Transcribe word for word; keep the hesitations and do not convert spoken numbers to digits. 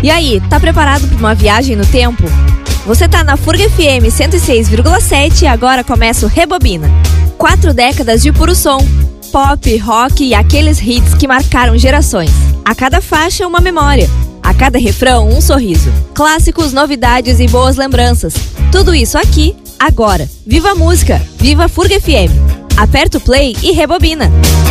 E aí, tá preparado para uma viagem no tempo? Você tá na Furga F M cento e seis vírgula sete e agora começa o Rebobina. Quatro décadas de puro som, pop, rock e aqueles hits que marcaram gerações. A cada faixa, uma memória. A cada refrão, um sorriso. Clássicos, novidades e boas lembranças. Tudo isso aqui, agora. Viva a música! Viva a Furga F M! Aperta o play e rebobina!